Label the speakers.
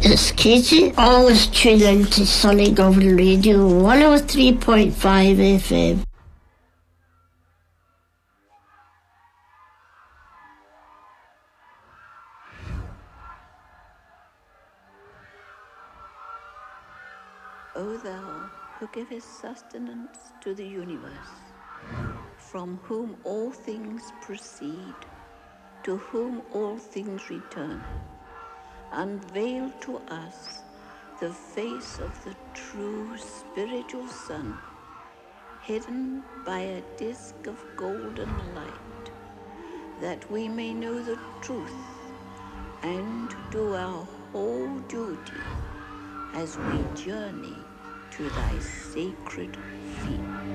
Speaker 1: It's Katie. Always tune in to Sunny Govan Radio 103.5 FM.
Speaker 2: O thou who givest sustenance to the universe, from whom all things proceed, to whom all things return, unveil to us the face of the true spiritual sun, hidden by a disk of golden light, that we may know the truth and do our whole duty as we journey to thy sacred